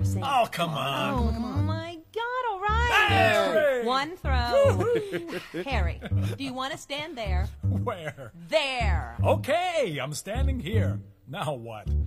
Say Oh, come on. Oh, my God, all right. Hey! One throw. Harry, do you want to stand there? Where? There. Okay, I'm standing here. Now what?